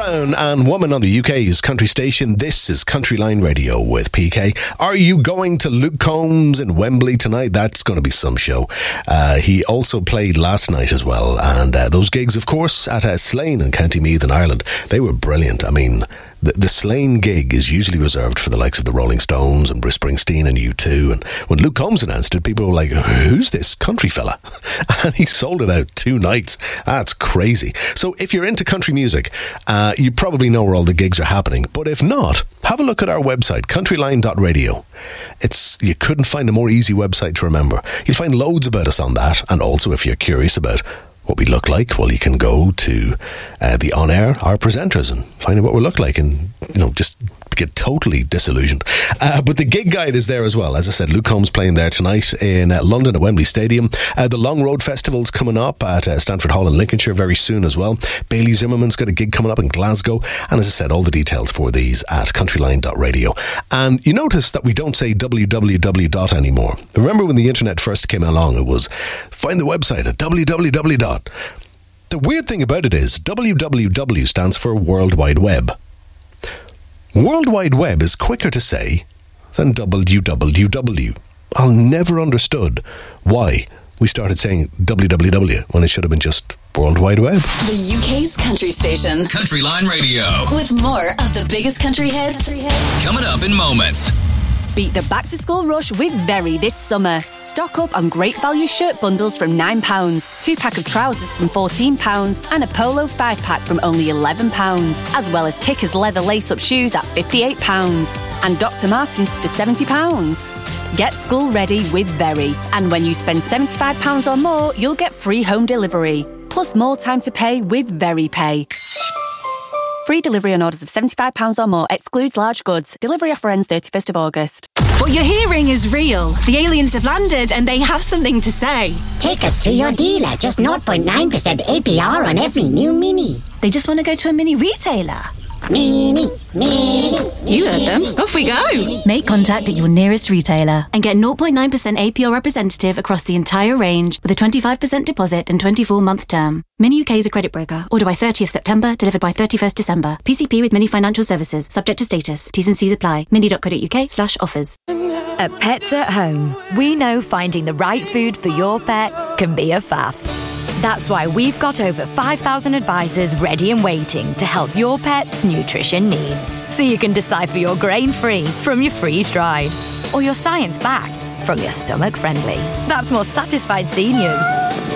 Man and Woman on the UK's country station. This is Country Line Radio with PK. Are you going to Luke Combs in Wembley tonight? That's going to be some show. He also played last night as well, and those gigs, of course, at Slane in County Meath in Ireland, they were brilliant. I mean, the Slane gig is usually reserved for the likes of the Rolling Stones and Bruce Springsteen and U2. And when Luke Combs announced it, people were like, who's this country fella? And he sold it out 2 nights. That's crazy. So if you're into country music, you probably know where all the gigs are happening. But if not, have a look at our website, countryline.radio. You couldn't find a more easy website to remember. You'll find loads about us on that. And also, if you're curious about what we look like, well, you can go to the On Air, our presenters, and find out what we look like, and just get totally disillusioned. But the gig guide is there as well. As I said, Luke Combs playing there tonight in London at Wembley Stadium. The Long Road Festival's coming up at Stanford Hall in Lincolnshire very soon as well. Bailey Zimmerman's got a gig coming up in Glasgow. And as I said, all the details for these at countryline.radio. And you notice that we don't say www. Anymore. Remember when the internet first came along, it was find the website at www. The weird thing about it is www stands for World Wide Web. World Wide Web is quicker to say than www. I'll never understood why we started saying www when it should have been just World Wide Web. The UK's country station. Country Line Radio. With more of the biggest country hits. Coming up in moments. Beat the back-to-school rush with Very this summer. Stock up on great value shirt bundles from £9, 2-pack of trousers from £14 and a polo 5-pack from only £11, as well as Kickers leather lace-up shoes at £58 and Dr. Martens for £70. Get school ready with Very, and when you spend £75 or more, you'll get free home delivery, plus more time to pay with Very Pay. Free delivery on orders of £75 or more, excludes large goods. Delivery offer ends 31st of August. What you're hearing is real. The aliens have landed and they have something to say. Take us to your dealer. Just 0.9% APR on every new Mini. They just want to go to a Mini retailer. Mini. You heard them. Off we go. Make contact at your nearest retailer and get 0.9% APR representative across the entire range with a 25% deposit and 24-month term. Mini UK is a credit broker. Order by 30th September, delivered by 31st December. PCP with Mini Financial Services. Subject to status. T's and C's apply. mini.co.uk/offers. At Pets at Home, we know finding the right food for your pet can be a faff. That's why we've got over 5,000 advisors ready and waiting to help your pet's nutrition needs. So you can decipher your grain-free from your freeze-dried, or your science-backed from your stomach-friendly. That's more satisfied seniors.